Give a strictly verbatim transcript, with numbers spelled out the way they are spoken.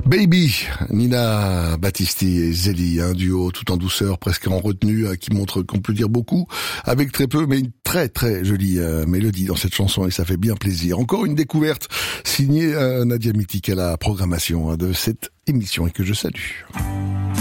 Baby, Nina Battisti et Zélie, un duo tout en douceur, presque en retenue, qui montre qu'on peut dire beaucoup, avec très peu, mais une très très jolie euh, mélodie dans cette chanson, et ça fait bien plaisir. Encore une découverte signée euh, Nadia Mitik à la programmation hein, de cette émission, et que je salue.